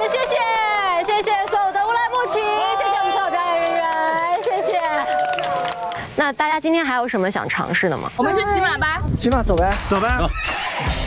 谢谢所有的乌兰牧骑，谢谢我们所有表演人员，谢谢。那大家今天还有什么想尝试的吗？ 我们去骑马吧。 骑马走呗， 走呗。